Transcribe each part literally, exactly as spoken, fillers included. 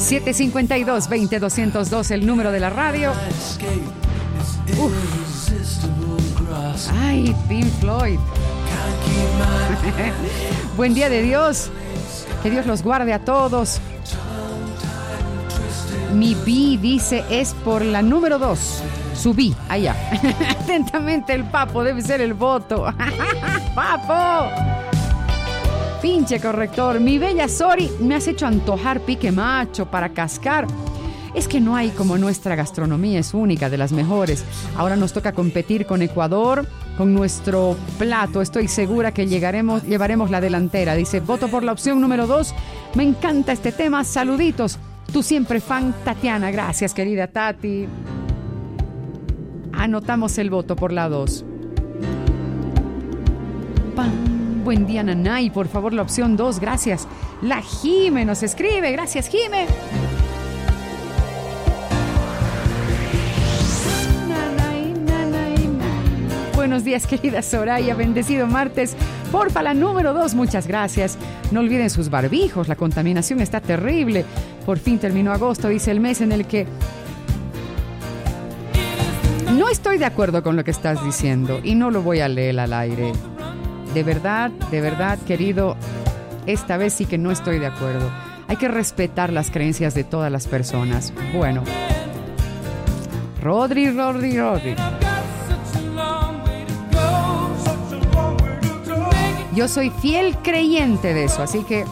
siete cinco dos, veinte, doscientos dos, el número de la radio. Uf. Ay, Pink Floyd. Buen día de Dios. Que Dios los guarde a todos. Mi B dice es por la número dos. Subí, allá. Atentamente el Papo, debe ser el voto. ¡Papo! Pinche corrector. Mi bella Sori, me has hecho antojar pique macho para cascar. Es que no hay como nuestra gastronomía, es única, de las mejores. Ahora nos toca competir con Ecuador, con nuestro plato. Estoy segura que llegaremos, llevaremos la delantera. Dice, voto por la opción número dos. Me encanta este tema. Saluditos. Tú siempre fan, Tatiana. Gracias, querida Tati. Anotamos el voto por la dos. Pam. Buen día, Nanay. Por favor, la opción dos. Gracias. La Jime nos escribe. Gracias, Jime. Buenos días, querida Soraya, bendecido martes. Porfa, la número dos, muchas gracias. No olviden sus barbijos, la contaminación está terrible. Por fin terminó agosto, dice el mes en el que... No estoy de acuerdo con lo que estás diciendo y no lo voy a leer al aire. De verdad, de verdad, querido, esta vez sí que no estoy de acuerdo. Hay que respetar las creencias de todas las personas. Bueno. Rodri, Rodri, Rodri. Yo soy fiel creyente de eso, así que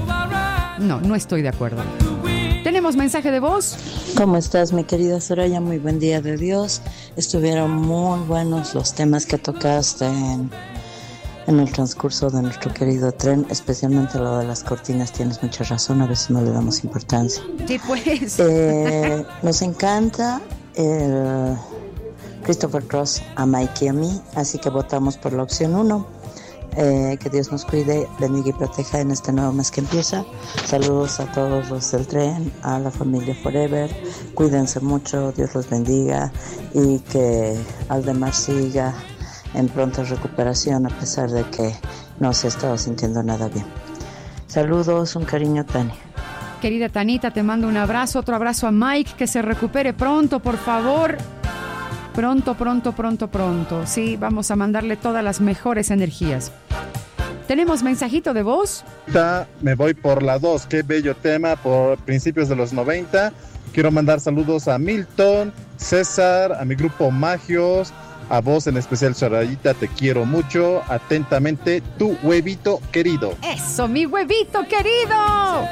no, no estoy de acuerdo. ¿Tenemos mensaje de voz? ¿Cómo estás, mi querida Soraya? Muy buen día de Dios. Estuvieron muy buenos los temas que tocaste en, en el transcurso de nuestro querido tren, especialmente lo de las cortinas. Tienes mucha razón, a veces no le damos importancia. Sí, pues. Eh, nos encanta el Christopher Cross a Mike y a mí, así que votamos por la opción uno. Eh, que Dios nos cuide, bendiga y proteja en este nuevo mes que empieza. Saludos a todos los del tren, a la familia Forever. Cuídense mucho, Dios los bendiga y que Aldemar siga en pronta recuperación a pesar de que no se estaba sintiendo nada bien. Saludos, un cariño, Tania. Querida Tanita, te mando un abrazo, otro abrazo a Mike, que se recupere pronto, por favor. Pronto, pronto, pronto, pronto. Sí, vamos a mandarle todas las mejores energías. ¿Tenemos mensajito de voz? Me voy por la dos. Qué bello tema, por principios de los noventa. Quiero mandar saludos a Milton, César, a mi grupo Magios, a vos en especial, Sorayita, te quiero mucho. Atentamente, tu huevito querido. ¡Eso, mi huevito querido!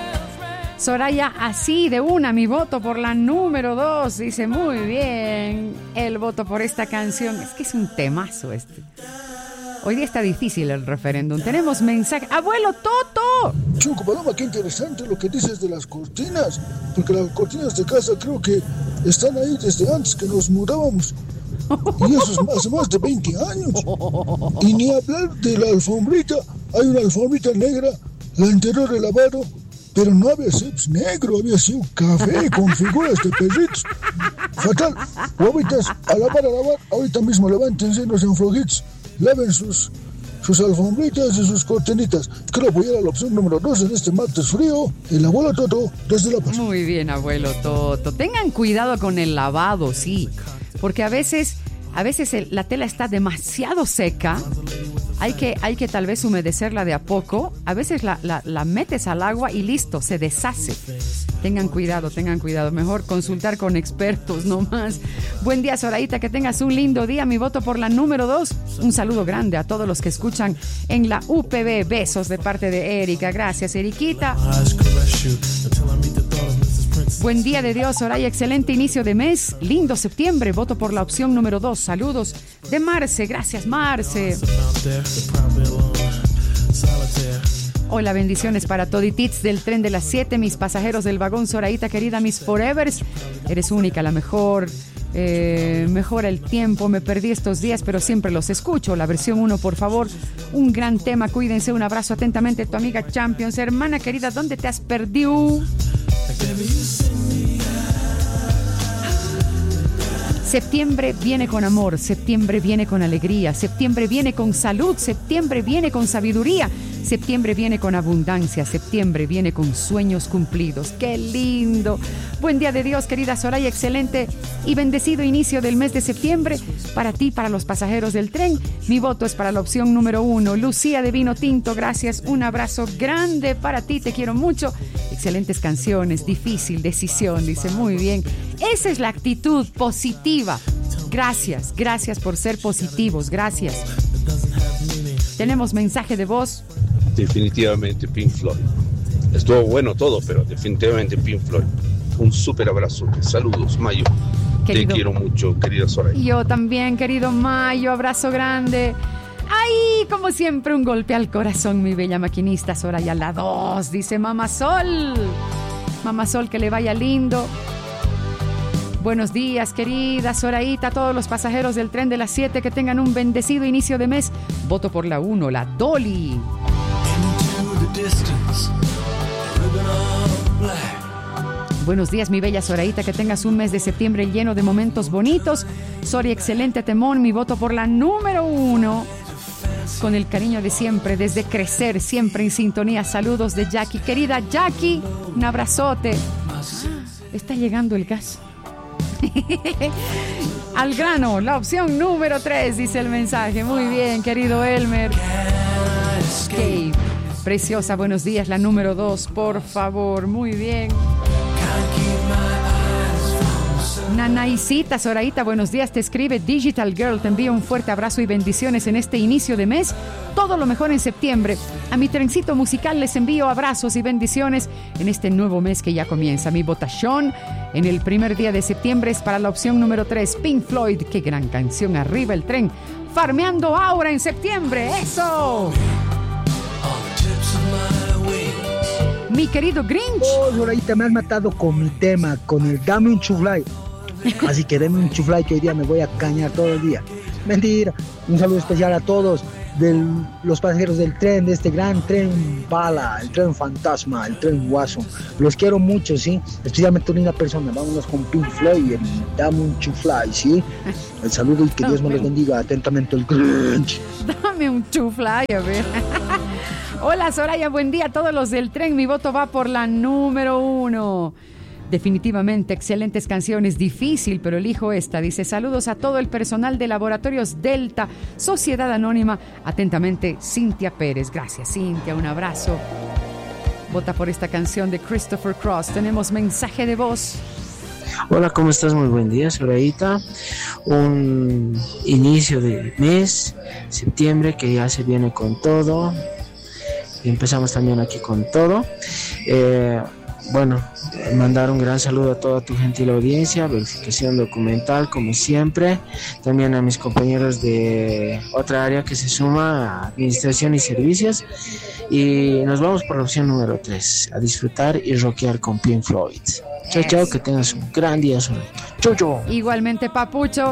Soraya, así de una, mi voto por la número dos. Dice, muy bien, el voto por esta canción. Es que es un temazo este. Hoy día está difícil el referéndum. Tenemos mensaje. ¡Abuelo Toto! Chuco Paloma, qué interesante lo que dices de las cortinas. Porque las cortinas de casa creo que están ahí desde antes que nos mudábamos. Y eso es hace más de veinte años. Y ni hablar de la alfombrita. Hay una alfombrita negra, la anterior he lavado, pero no había ceps negro, había sido café con figuras de perritos. Fatal. Guavitas, a lavar, a lavar. Ahorita mismo levántense, no sean flojitos. Laven sus, sus alfombritas y sus cortinitas. Quiero apoyar a la opción número dos en este martes frío. El abuelo Toto, desde La Paz. Muy bien, abuelo Toto. Tengan cuidado con el lavado, sí. Porque a veces, a veces el, la tela está demasiado seca. Hay que, hay que tal vez humedecerla de a poco. A veces la, la, la metes al agua y listo, se deshace. Tengan cuidado, tengan cuidado. Mejor consultar con expertos, no más. Buen día, Sorayita, que tengas un lindo día. Mi voto por la número dos. Un saludo grande a todos los que escuchan en la U P B. Besos de parte de Erika. Gracias, Eriquita. Buen día de Dios, Soraya. Excelente inicio de mes. Lindo septiembre. Voto por la opción número dos. Saludos de Marce. Gracias, Marce. Hola, bendiciones para toditits del tren de las siete, mis pasajeros del vagón, Sorayita querida, mis forevers. Eres única, la mejor. Eh, mejora el tiempo, me perdí estos días, pero siempre los escucho. La versión uno, por favor. Un gran tema, cuídense. Un abrazo atentamente, tu amiga Champions. Hermana querida, ¿dónde te has perdido? Septiembre viene con amor, septiembre viene con alegría, septiembre viene con salud, septiembre viene con sabiduría, Septiembre viene con abundancia, septiembre viene con sueños cumplidos. ¡Qué lindo! Buen día de Dios, querida Soraya, excelente y bendecido inicio del mes de septiembre. Para ti, para los pasajeros del tren, mi voto es para la opción número uno. Lucía de Vino Tinto, gracias, un abrazo grande para ti, te quiero mucho. Excelentes canciones, difícil decisión, dice, muy bien. Esa es la actitud positiva. Gracias, gracias por ser positivos, gracias. Tenemos mensaje de voz. Definitivamente Pink Floyd. Estuvo bueno todo, pero definitivamente Pink Floyd. Un súper abrazo. Saludos, Mayo. Querido, te quiero mucho, querida Soraya. Yo también, querido Mayo. Abrazo grande. ¡Ay! Como siempre, un golpe al corazón, mi bella maquinista Soraya. La dos, dice Mamá Sol. Mamá Sol, que le vaya lindo. Buenos días, querida Soraíta, a todos los pasajeros del tren de las siete, que tengan un bendecido inicio de mes. Voto por la uno, la Dolly. Buenos días, mi bella Soraíta, que tengas un mes de septiembre lleno de momentos bonitos. Sori, excelente temón, mi voto por la número uno. Con el cariño de siempre, desde crecer, siempre en sintonía. Saludos de Jackie. Querida Jackie, un abrazote. Está llegando el gas. Al grano, la opción número tres, dice el mensaje. Muy bien, querido Elmer. Okay. Preciosa, buenos días, la número dos, por favor. Muy bien. Nanaisita, Soraíta, buenos días, te escribe Digital Girl, te envío un fuerte abrazo y bendiciones en este inicio de mes, todo lo mejor en septiembre. A mi trencito musical les envío abrazos y bendiciones en este nuevo mes que ya comienza. Mi votación en el primer día de septiembre es para la opción número tres, Pink Floyd. Qué gran canción, arriba el tren, farmeando ahora en septiembre, ¡eso! Mi querido Grinch. Oh, Soraíta, me has matado con mi tema, con el dame un chuflay. Así que deme un chuflay que hoy día me voy a cañar todo el día. Mentira. Un saludo especial a todos de los pasajeros del tren, de este gran tren bala, el tren fantasma, el tren guaso. Los quiero mucho, ¿sí? Especialmente una persona. Vámonos con Pink Floyd, el dame un chuflay, ¿sí? El saludo y que Dios me los bendiga. Atentamente el Grinch. Dame un chuflay, a ver. Hola Soraya, buen día a todos los del tren. Mi voto va por la número uno. Definitivamente, excelentes canciones, difícil, pero elijo esta. Dice, saludos a todo el personal de Laboratorios Delta, Sociedad Anónima. Atentamente, Cintia Pérez. Gracias, Cintia, un abrazo. Vota por esta canción de Christopher Cross. Tenemos mensaje de voz. Hola, ¿cómo estás? Muy buen día, Soraíta. Un inicio de mes, septiembre, que ya se viene con todo. Y empezamos también aquí con todo. Eh, bueno, mandar un gran saludo a toda tu gentil audiencia, verificación documental como siempre, también a mis compañeros de otra área que se suma a administración y servicios, y nos vamos por la opción número tres, a disfrutar y rockear con Pink Floyd. Chao, chao, que tengas un gran día. Chau, chau. Igualmente, Papucho.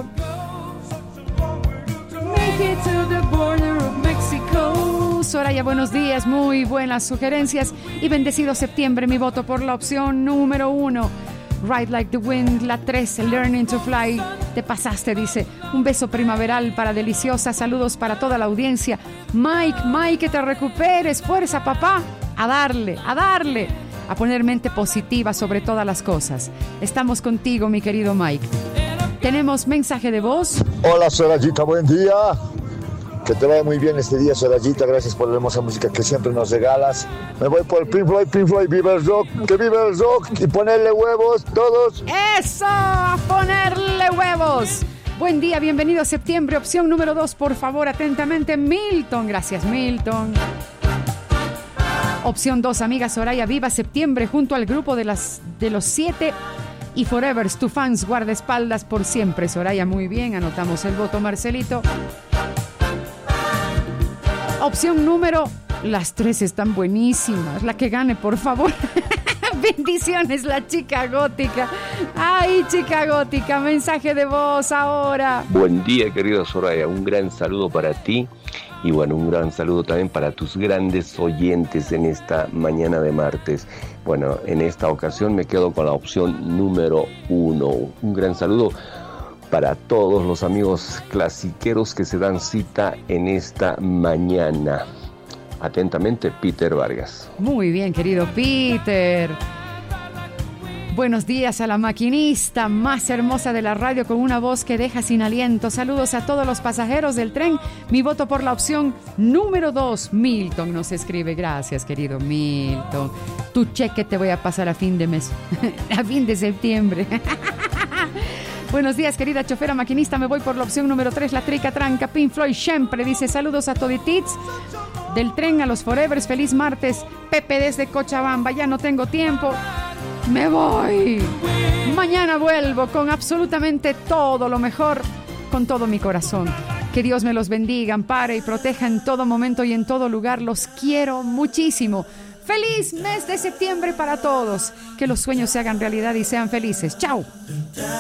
Make it to the border of Mexico. Soraya, buenos días, muy buenas sugerencias y bendecido septiembre. Mi voto por la opción número uno, Ride Like the Wind. La tres, Learning to Fly. Te pasaste, dice. Un beso primaveral para Deliciosa. Saludos para toda la audiencia. Mike, Mike, que te recuperes. Fuerza, papá. A darle, a darle. A poner mente positiva sobre todas las cosas. Estamos contigo, mi querido Mike. Tenemos mensaje de voz. Hola, Sorayita, buen día. Que te vaya muy bien este día, Sorayita. Gracias por la hermosa música que siempre nos regalas. Me voy por Pink Floyd, Pink Floyd, viva el rock, que viva el rock y ponerle huevos todos. ¡Eso! ¡A ponerle huevos! Buen día, bienvenido a septiembre. Opción número dos, por favor, atentamente, Milton. Gracias, Milton. Opción dos, amiga Soraya, viva septiembre junto al grupo de, las, de los siete y Forevers, tu fans, guardaespaldas por siempre. Soraya, muy bien, anotamos el voto, Marcelito. Opción número, las tres están buenísimas. La que gane, por favor. Bendiciones, la chica gótica. Ay, chica gótica, mensaje de voz ahora. Buen día, querida Soraya. Un gran saludo para ti. Y bueno, un gran saludo también para tus grandes oyentes en esta mañana de martes. Bueno, en esta ocasión me quedo con la opción número uno. Un gran saludo para todos los amigos clasiqueros que se dan cita en esta mañana. Atentamente, Peter Vargas. Muy bien, querido Peter. Buenos días a la maquinista más hermosa de la radio con una voz que deja sin aliento. Saludos a todos los pasajeros del tren. Mi voto por la opción número dos. Milton nos escribe. Gracias, querido Milton. Tu cheque te voy a pasar a fin de mes. A fin de septiembre. Buenos días, querida chofera maquinista. Me voy por la opción número tres. La trica tranca. Pink Floyd siempre dice saludos a toditits. Del tren a los Forevers. Feliz martes. Pepe desde Cochabamba. Ya no tengo tiempo. Me voy. Mañana vuelvo con absolutamente todo lo mejor, con todo mi corazón. Que Dios me los bendiga, ampare y proteja en todo momento y en todo lugar. Los quiero muchísimo. Feliz mes de septiembre para todos. Que los sueños se hagan realidad y sean felices. Chao.